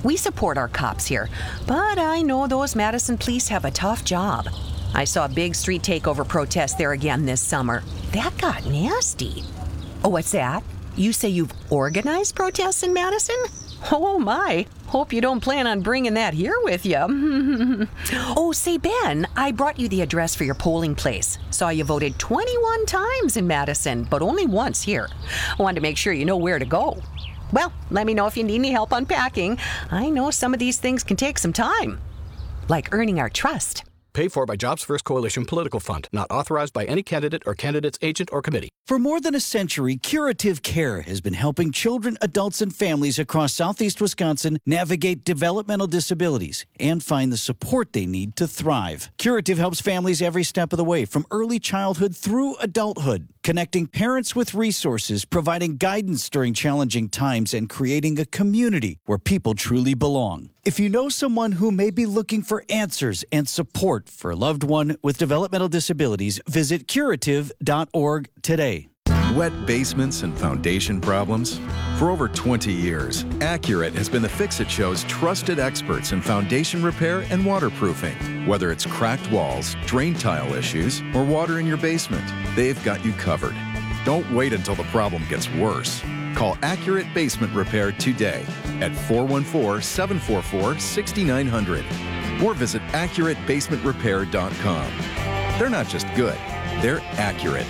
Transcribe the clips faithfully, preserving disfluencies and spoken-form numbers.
We support our cops here, but I know those Madison police have a tough job. I saw a big street takeover protest there again this summer. That got nasty. Oh, what's that? You say you've organized protests in Madison? Oh my, hope you don't plan on bringing that here with you. Oh, say Ben, I brought you the address for your polling place. Saw you voted twenty-one times in Madison, but only once here. Wanted to make sure you know where to go. Well, let me know if you need any help unpacking. I know some of these things can take some time, like earning our trust. Paid for by Jobs First Coalition Political Fund. Not authorized by any candidate or candidate's agent or committee. For more than a century, Curative Care has been helping children, adults, and families across southeast Wisconsin navigate developmental disabilities and find the support they need to thrive. Curative helps families every step of the way, from early childhood through adulthood, connecting parents with resources, providing guidance during challenging times, and creating a community where people truly belong. If you know someone who may be looking for answers and support for a loved one with developmental disabilities, visit curative dot org today. Wet basements and foundation problems? For over twenty years, Accurate has been the Fix-It Show's trusted experts in foundation repair and waterproofing. Whether it's cracked walls, drain tile issues, or water in your basement, they've got you covered. Don't wait until the problem gets worse. Call Accurate Basement Repair today at four one four, seven four four, six nine zero zero or visit accurate basement repair dot com. They're not just good, they're accurate.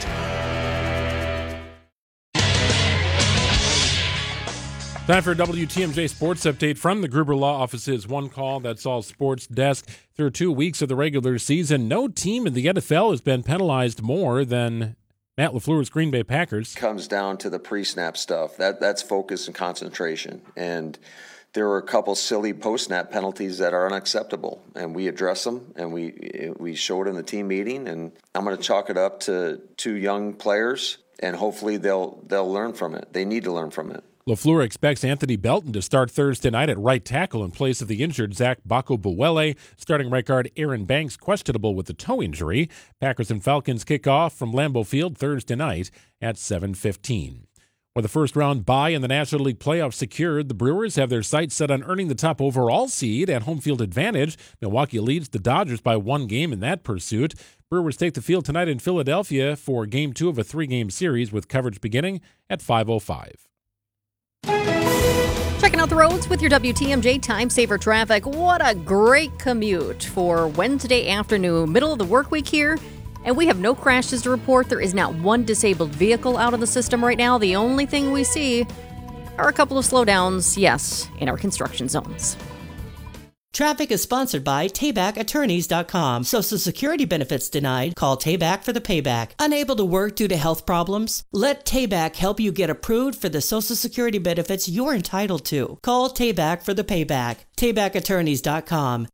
Time for a W T M J Sports Update from the Gruber Law Office's One Call, That's All Sports desk. Through two weeks of the regular season, no team in the N F L has been penalized more than Matt LaFleur's Green Bay Packers. Comes down to the pre-snap stuff. That That's focus and concentration. And there were a couple silly post-snap penalties that are unacceptable, and we address them, and we we showed in the team meeting. And I'm going to chalk it up to two young players, and hopefully they'll they'll learn from it. They need to learn from it. LaFleur expects Anthony Belton to start Thursday night at right tackle in place of the injured Zach Bako-Buwele. Starting right guard Aaron Banks questionable with a toe injury. Packers and Falcons kick off from Lambeau Field Thursday night at seven fifteen. With a first-round bye in the National League playoffs secured, the Brewers have their sights set on earning the top overall seed and home field advantage. Milwaukee leads the Dodgers by one game in that pursuit. Brewers take the field tonight in Philadelphia for Game two of a three-game series with coverage beginning at five oh five. Checking out the roads with your W T M J Time Saver Traffic. What a great commute for Wednesday afternoon, middle of the work week here. And we have no crashes to report. There is not one disabled vehicle out of the system right now. The only thing we see are a couple of slowdowns, yes, in our construction zones. Traffic is sponsored by Tayback Attorneys dot com. Social Security benefits denied? Call Tayback for the payback. Unable to work due to health problems? Let Tayback help you get approved for the Social Security benefits you're entitled to. Call Tayback for the payback. Tayback Attorneys dot com.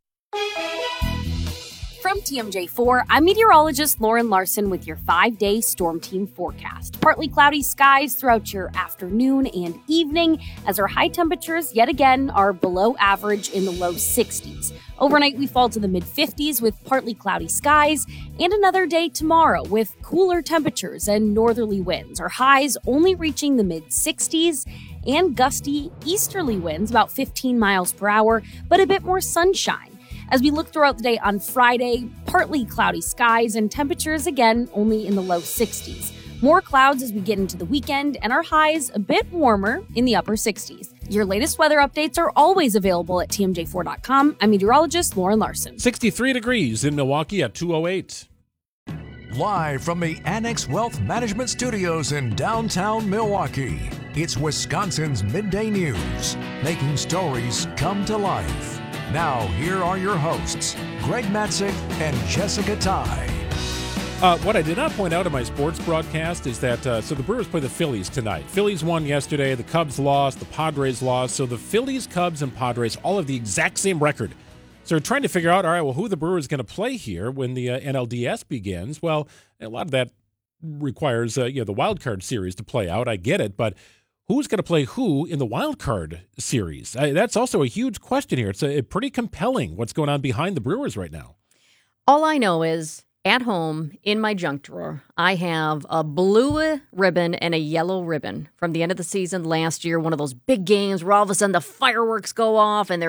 From T M J four, I'm meteorologist Lauren Larson with your five-day Storm Team forecast. Partly cloudy skies throughout your afternoon and evening as our high temperatures yet again are below average in the low sixties. Overnight, we fall to the mid-fifties with partly cloudy skies, and another day tomorrow with cooler temperatures and northerly winds. Our highs only reaching the mid-sixties and gusty easterly winds about fifteen miles per hour, but a bit more sunshine. As we look throughout the day on Friday, partly cloudy skies and temperatures again only in the low sixties. More clouds as we get into the weekend and our highs a bit warmer in the upper sixties. Your latest weather updates are always available at T M J four dot com. I'm meteorologist Lauren Larson. sixty-three degrees in Milwaukee at two oh eight. Live from the Annex Wealth Management Studios in downtown Milwaukee, it's Wisconsin's Midday News, making stories come to life. Now, here are your hosts, Greg Matzik and Jessica Ty. Uh, what I did not point out in my sports broadcast is that, uh, so the Brewers play the Phillies tonight. Phillies won yesterday, the Cubs lost, the Padres lost. So the Phillies, Cubs, and Padres all have the exact same record. So we're trying to figure out, all right, well, who the Brewers going to play here when the uh, N L D S begins? Well, a lot of that requires uh, you know, the wild card series to play out. I get it, but who's going to play who in the wild card series? Uh, that's also a huge question here. It's a, a pretty compelling what's going on behind the Brewers right now. All I know is at home in my junk drawer, I have a blue ribbon and a yellow ribbon from the end of the season last year, one of those big games where all of a sudden the fireworks go off and they're